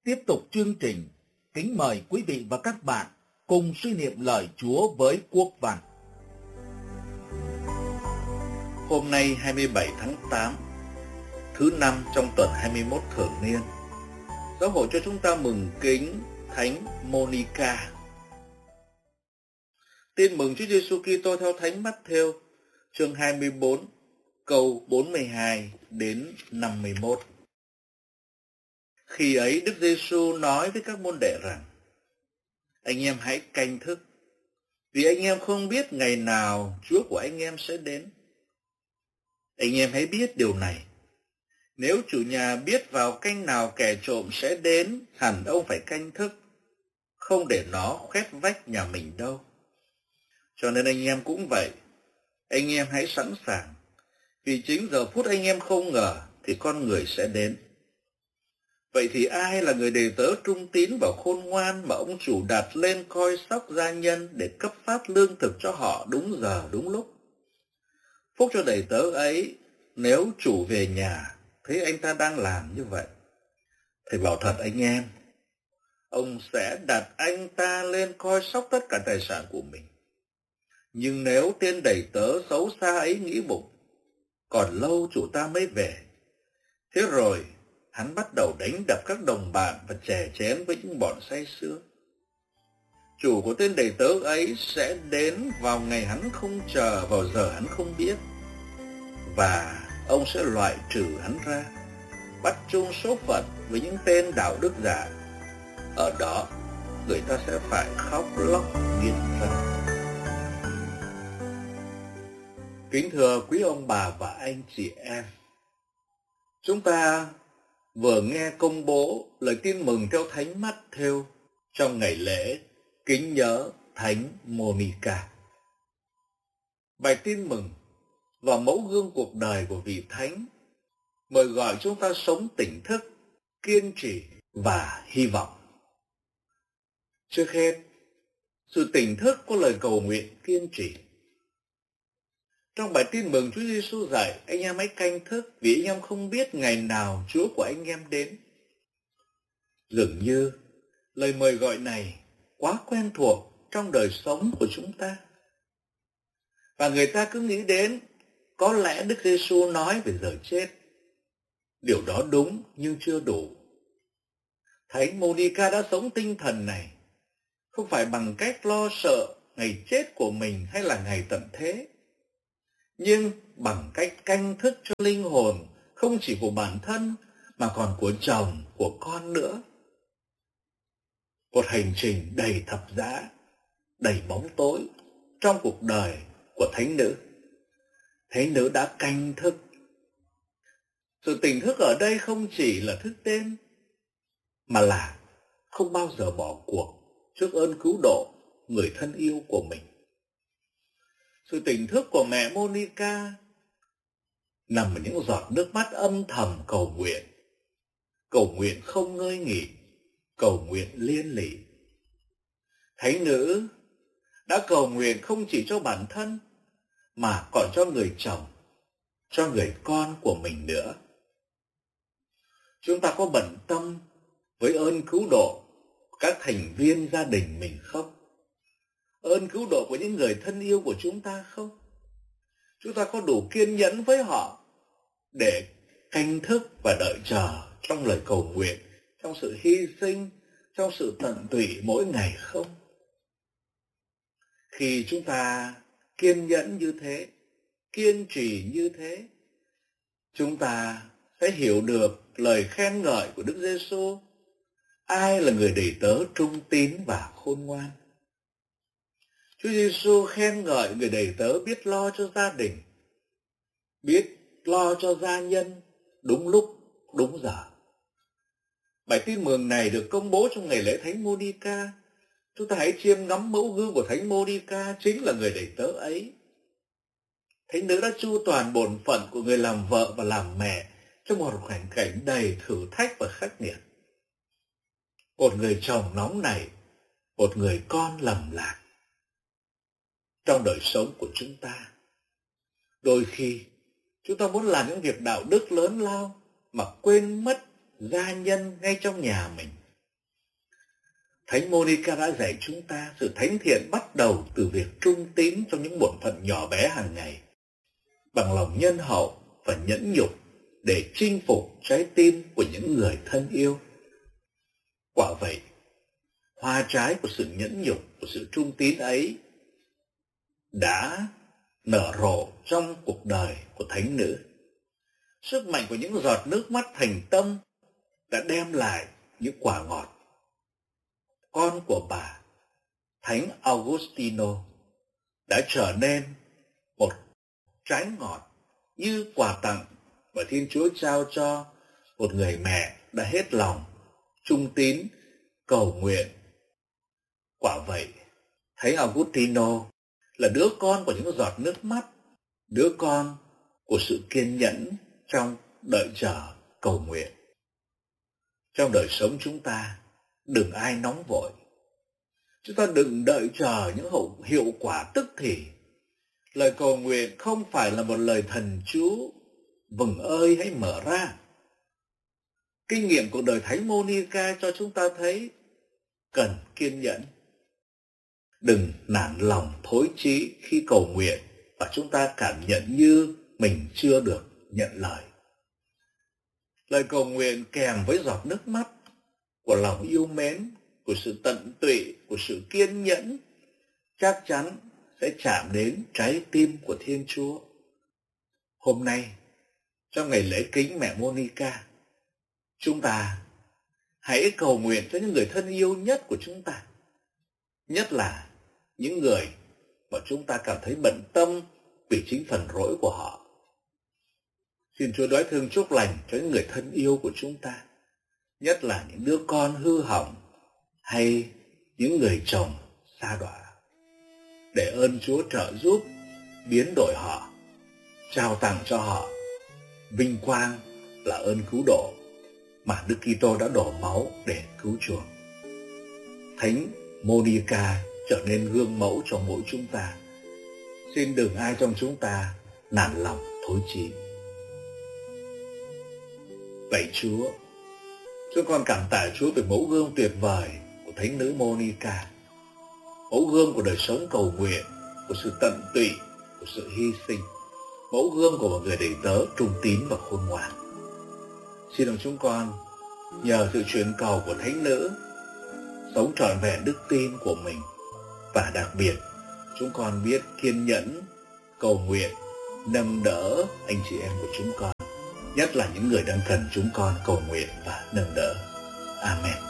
Tiếp tục chương trình, kính mời quý vị và các bạn cùng suy niệm lời Chúa với Quốc Văn. Hôm nay 27 tháng 8, thứ năm trong tuần 21 thường niên, giáo hội cho chúng ta mừng kính Thánh Monica. Tin mừng Chúa Giêsu Kitô theo Thánh Matthew, chương 24, câu 42 đến 51. Khi ấy Đức Giêsu nói với các môn đệ rằng: anh em hãy canh thức, vì anh em không biết ngày nào Chúa của anh em sẽ đến. Anh em hãy biết điều này, nếu chủ nhà biết vào canh nào kẻ trộm sẽ đến, hẳn ông phải canh thức, không để nó khoét vách nhà mình đâu. Cho nên anh em cũng vậy, anh em hãy sẵn sàng, vì chính giờ phút anh em không ngờ thì con người sẽ đến. Vậy thì ai là người đầy tớ trung tín và khôn ngoan mà ông chủ đặt lên coi sóc gia nhân để cấp phát lương thực cho họ đúng giờ đúng lúc? Phúc cho đầy tớ ấy nếu chủ về nhà thấy anh ta đang làm như vậy. Thầy bảo thật anh em, ông sẽ đặt anh ta lên coi sóc tất cả tài sản của mình. Nhưng nếu tên đầy tớ xấu xa ấy nghĩ bụng, còn lâu chủ ta mới về, thế rồi hắn bắt đầu đánh đập các đồng bạn và chè chén với những bọn say sưa. Chủ của tên đầy tớ ấy sẽ đến vào ngày hắn không chờ, vào giờ hắn không biết, và ông sẽ loại trừ hắn ra, bắt chung số phận với những tên đạo đức giả. Ở đó người ta sẽ phải khóc lóc nghiến răng. Kính thưa quý ông bà và anh chị em, chúng ta vừa nghe công bố lời tin mừng theo Thánh Matthew trong ngày lễ kính nhớ Thánh Monica. Bài tin mừng và mẫu gương cuộc đời của vị Thánh mời gọi chúng ta sống tỉnh thức, kiên trì và hy vọng. Trước hết, sự tỉnh thức có lời cầu nguyện kiên trì. Trong bài tin mừng, Chúa Giêsu dạy anh em hãy canh thức, vì anh em không biết ngày nào Chúa của anh em đến. Dường như lời mời gọi này quá quen thuộc trong đời sống của chúng ta. Và người ta cứ nghĩ đến có lẽ Đức Giêsu nói về giờ chết. Điều đó đúng nhưng chưa đủ. Thánh Monica đã sống tinh thần này không phải bằng cách lo sợ ngày chết của mình hay là ngày tận thế, nhưng bằng cách canh thức cho linh hồn không chỉ của bản thân mà còn của chồng, của con nữa. Một hành trình đầy thập giá, đầy bóng tối trong cuộc đời của thánh nữ. Thánh nữ đã canh thức. Sự tỉnh thức ở đây không chỉ là thức đêm, mà là không bao giờ bỏ cuộc trước ơn cứu độ người thân yêu của mình. Sự tỉnh thức của mẹ Monica nằm ở những giọt nước mắt âm thầm cầu nguyện không ngơi nghỉ, cầu nguyện liên lỉ. Thánh nữ đã cầu nguyện không chỉ cho bản thân mà còn cho người chồng, cho người con của mình nữa. Chúng ta có bận tâm với ơn cứu độ các thành viên gia đình mình không? Ơn cứu độ của những người thân yêu của chúng ta không? Chúng ta có đủ kiên nhẫn với họ để canh thức và đợi chờ trong lời cầu nguyện, trong sự hy sinh, trong sự tận tụy mỗi ngày không? Khi chúng ta kiên nhẫn như thế, kiên trì như thế, chúng ta sẽ hiểu được lời khen ngợi của Đức Giêsu: ai là người đầy tớ trung tín và khôn ngoan. Chúa Giêsu khen ngợi người đầy tớ biết lo cho gia đình, biết lo cho gia nhân đúng lúc, đúng giờ. Bài tin mừng này được công bố trong ngày lễ Thánh Monica. Chúng ta hãy chiêm ngắm mẫu gương của Thánh Monica, chính là người đầy tớ ấy. Thánh nữ đã chu toàn bổn phận của người làm vợ và làm mẹ trong một hoàn cảnh đầy thử thách và khắc nghiệt. Một người chồng nóng nảy, một người con lầm lạc. Trong đời sống của chúng ta, đôi khi chúng ta muốn làm những việc đạo đức lớn lao mà quên mất gia nhân ngay trong nhà mình. Thánh Monica đã dạy chúng ta sự thánh thiện bắt đầu từ việc trung tín trong những bổn phận nhỏ bé hàng ngày, bằng lòng nhân hậu và nhẫn nhục để chinh phục trái tim của những người thân yêu. Quả vậy, hoa trái của sự nhẫn nhục, của sự trung tín ấy đã nở rộ trong cuộc đời của thánh nữ. Sức mạnh của những giọt nước mắt thành tâm đã đem lại những quả ngọt. Con của bà, Thánh Augustino, đã trở nên một trái ngọt như quà tặng mà Thiên Chúa trao cho một người mẹ đã hết lòng, trung tín, cầu nguyện. Quả vậy, Thánh Augustino là đứa con của những giọt nước mắt, đứa con của sự kiên nhẫn trong đợi chờ cầu nguyện. Trong đời sống chúng ta, đừng ai nóng vội. Chúng ta đừng đợi chờ những hiệu quả tức thì. Lời cầu nguyện không phải là một lời thần chú, vừng ơi hãy mở ra. Kinh nghiệm cuộc đời Thánh Monica cho chúng ta thấy cần kiên nhẫn. Đừng nản lòng thối chí khi cầu nguyện và chúng ta cảm nhận như mình chưa được nhận lời. Lời cầu nguyện kèm với giọt nước mắt của lòng yêu mến, của sự tận tụy, của sự kiên nhẫn chắc chắn sẽ chạm đến trái tim của Thiên Chúa. Hôm nay, trong ngày lễ kính mẹ Monica, chúng ta hãy cầu nguyện cho những người thân yêu nhất của chúng ta, nhất là những người mà chúng ta cảm thấy bận tâm vì chính phần lỗi của họ. Xin Chúa đói thương chúc lành cho những người thân yêu của chúng ta, nhất là những đứa con hư hỏng hay những người chồng sa đọa. Để ơn Chúa trợ giúp, biến đổi họ, trao tặng cho họ vinh quang là ơn cứu độ mà Đức Kitô đã đổ máu để cứu chuộc. Thánh Monica trở nên gương mẫu cho mỗi chúng ta. Xin đừng ai trong chúng ta nản lòng thối chí. Lạy Chúa, chúng con cảm tạ Chúa về mẫu gương tuyệt vời của Thánh nữ Monica, mẫu gương của đời sống cầu nguyện, của sự tận tụy, của sự hy sinh, mẫu gương của một người đầy tớ trung tín và khôn ngoan. Xin ông chúng con nhờ sự truyền cầu của Thánh nữ sống trọn vẹn đức tin của mình, và đặc biệt chúng con biết kiên nhẫn cầu nguyện nâng đỡ anh chị em của chúng con, nhất là những người đang cần chúng con cầu nguyện và nâng đỡ. Amen.